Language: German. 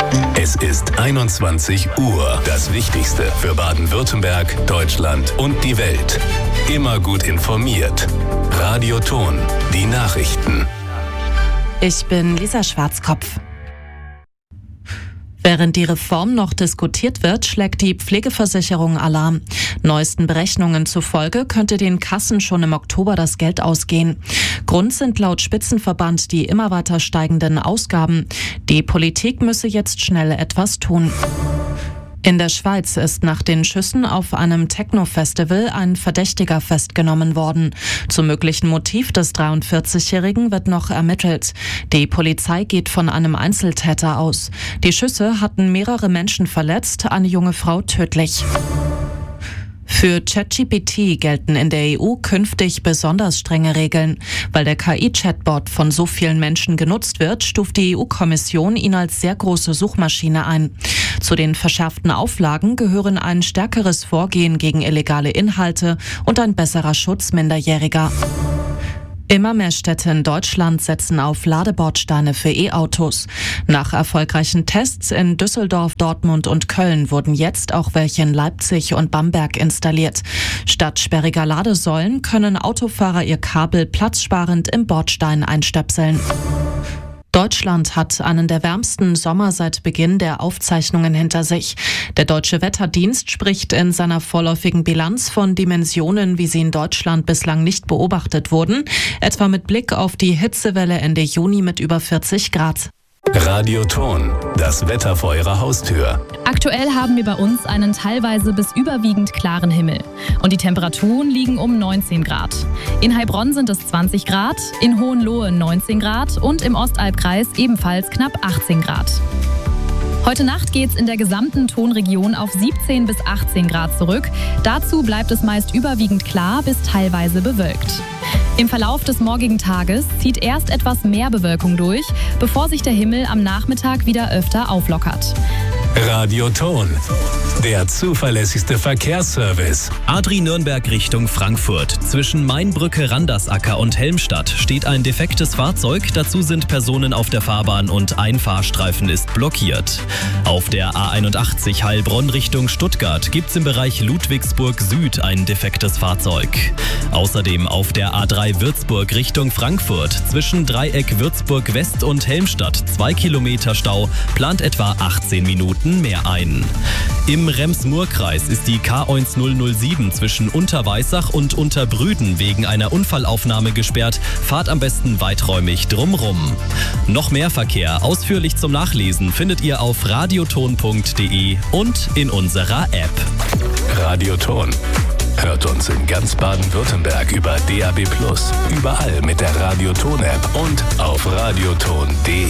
Es ist 21 Uhr. Das Wichtigste für Baden-Württemberg, Deutschland und die Welt. Immer gut informiert. Radio Ton, die Nachrichten. Ich bin Lisa Schwarzkopf. Während die Reform noch diskutiert wird, schlägt die Pflegeversicherung Alarm. Neuesten Berechnungen zufolge könnte den Kassen schon im Oktober das Geld ausgehen. Grund sind laut Spitzenverband die immer weiter steigenden Ausgaben. Die Politik müsse jetzt schnell etwas tun. In der Schweiz ist nach den Schüssen auf einem Techno-Festival ein Verdächtiger festgenommen worden. Zum möglichen Motiv des 43-Jährigen wird noch ermittelt. Die Polizei geht von einem Einzeltäter aus. Die Schüsse hatten mehrere Menschen verletzt, eine junge Frau tödlich. Für ChatGPT gelten in der EU künftig besonders strenge Regeln. Weil der KI-Chatbot von so vielen Menschen genutzt wird, stuft die EU-Kommission ihn als sehr große Suchmaschine ein. Zu den verschärften Auflagen gehören ein stärkeres Vorgehen gegen illegale Inhalte und ein besserer Schutz Minderjähriger. Immer mehr Städte in Deutschland setzen auf Ladebordsteine für E-Autos. Nach erfolgreichen Tests in Düsseldorf, Dortmund und Köln wurden jetzt auch welche in Leipzig und Bamberg installiert. Statt sperriger Ladesäulen können Autofahrer ihr Kabel platzsparend im Bordstein einstöpseln. Deutschland hat einen der wärmsten Sommer seit Beginn der Aufzeichnungen hinter sich. Der Deutsche Wetterdienst spricht in seiner vorläufigen Bilanz von Dimensionen, wie sie in Deutschland bislang nicht beobachtet wurden, etwa mit Blick auf die Hitzewelle Ende Juni mit über 40 Grad. Radio Ton, das Wetter vor Ihrer Haustür. Aktuell haben wir bei uns einen teilweise bis überwiegend klaren Himmel. Und die Temperaturen liegen um 19 Grad. In Heilbronn sind es 20 Grad, in Hohenlohe 19 Grad und im Ostalbkreis ebenfalls knapp 18 Grad. Heute Nacht geht's in der gesamten Tonregion auf 17 bis 18 Grad zurück. Dazu bleibt es meist überwiegend klar bis teilweise bewölkt. Im Verlauf des morgigen Tages zieht erst etwas mehr Bewölkung durch, bevor sich der Himmel am Nachmittag wieder öfter auflockert. Radio Ton, der zuverlässigste Verkehrsservice. A3 Nürnberg Richtung Frankfurt. Zwischen Mainbrücke, Randersacker und Helmstadt steht ein defektes Fahrzeug. Dazu sind Personen auf der Fahrbahn und ein Fahrstreifen ist blockiert. Auf der A81 Heilbronn Richtung Stuttgart gibt's im Bereich Ludwigsburg Süd ein defektes Fahrzeug. Außerdem auf der A3 Würzburg Richtung Frankfurt zwischen Dreieck Würzburg West und Helmstadt 2 Kilometer Stau, plant etwa 18 Minuten mehr ein. Im Rems-Murr-Kreis ist die K1007 zwischen Unterweissach und Unterbrüden wegen einer Unfallaufnahme gesperrt. Fahrt am besten weiträumig drumrum. Noch mehr Verkehr ausführlich zum Nachlesen findet ihr auf radioton.de und in unserer App. Radio Ton. Hört uns in ganz Baden-Württemberg über DAB+, überall mit der Radio Ton App und auf radioton.de.